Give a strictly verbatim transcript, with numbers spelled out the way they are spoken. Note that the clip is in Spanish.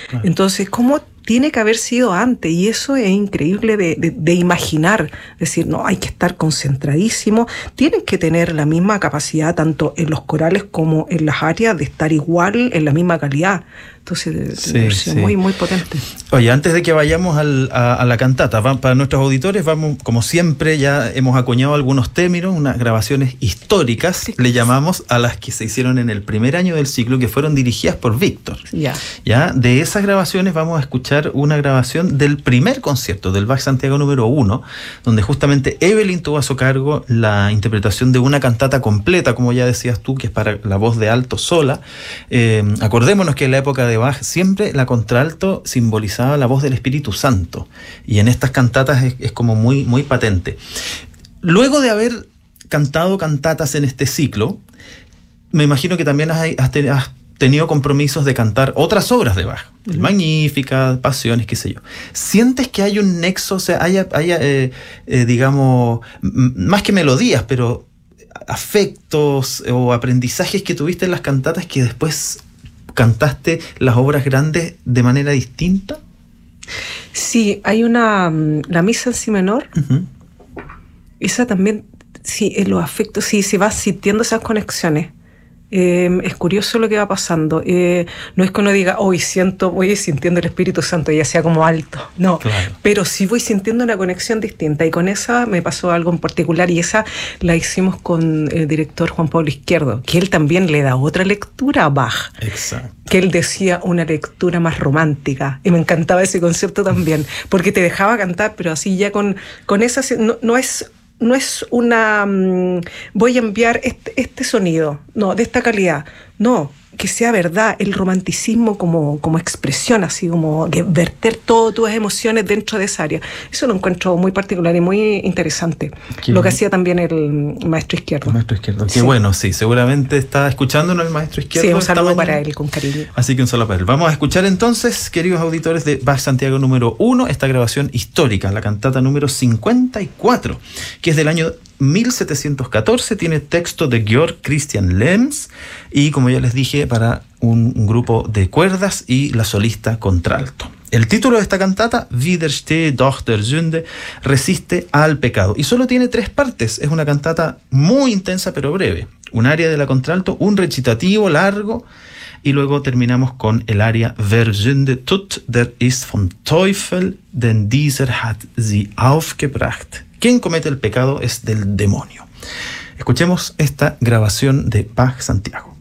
Claro. Entonces, ¿cómo tiene que haber sido antes? Y eso es increíble de, de, de imaginar. Decir, no, hay que estar concentradísimo. Tienen que tener la misma capacidad, tanto en los corales como en las áreas, de estar igual, en la misma calidad. Entonces, sí, sí. muy, muy potente. Oye, antes de que vayamos al, a, a la cantata, va, para nuestros auditores, vamos, como siempre, ya hemos acuñado algunos términos, unas grabaciones históricas, sí, le llamamos, a las que se hicieron en el primer año del ciclo, que fueron dirigidas por Víctor. Ya. Ya, de esas grabaciones vamos a escuchar una grabación del primer concierto del Bach Santiago número uno, donde justamente Evelyn tuvo a su cargo la interpretación de una cantata completa, como ya decías tú, que es para la voz de alto sola. Eh, acordémonos que en la época de Bach siempre la contralto simbolizaba la voz del Espíritu Santo, y en estas cantatas es, es como muy, muy patente. Luego de haber cantado cantatas en este ciclo, me imagino que también has, has, has tenido compromisos de cantar otras obras de Bach, uh-huh. el Magnífica, Pasiones, qué sé yo. ¿Sientes que hay un nexo, o sea, haya, haya eh, eh, digamos, m- más que melodías, pero afectos o aprendizajes que tuviste en las cantatas que después cantaste las obras grandes de manera distinta? Sí, hay una, la misa en si menor, uh-huh. esa también, sí, en los afectos, sí, se va sintiendo esas conexiones. Eh, es curioso lo que va pasando. Eh, no es que uno diga, hoy siento, voy sintiendo el Espíritu Santo, ya sea como alto. No, claro. Pero sí voy sintiendo una conexión distinta. Y con esa me pasó algo en particular, y esa la hicimos con el director Juan Pablo Izquierdo, que él también le da otra lectura a Bach. Exacto. Que él decía una lectura más romántica. Y me encantaba ese concepto también, porque te dejaba cantar, pero así ya con, con esa... No, no es... No es una, um, voy a enviar este, este sonido, no, de esta calidad. No, que sea verdad, el romanticismo como, como expresión, así como que verter todas tus emociones dentro de esa área. Eso lo encuentro muy particular y muy interesante. Qué lo que hacía también el maestro Izquierdo. El maestro Izquierdo, qué sí. bueno, sí, seguramente está escuchándonos el maestro Izquierdo. Sí, un saludo para él, con cariño. Así que un saludo para él. Vamos a escuchar entonces, queridos auditores de Bach Santiago número uno, esta grabación histórica, la cantata número cincuenta y cuatro, que es del año mil setecientos catorce, tiene texto de Georg Christian Lenz y, como ya les dije, para un, un grupo de cuerdas y la solista contralto. El título de esta cantata, Widerstehe doch der Sünde, resiste al pecado, y solo tiene tres partes. Es una cantata muy intensa pero breve. Un aria de la contralto, un recitativo largo, y luego terminamos con el aria Wer Sünde tut, der ist vom Teufel, denn dieser hat sie aufgebracht. Quien comete el pecado es del demonio. Escuchemos esta grabación de Bach Santiago.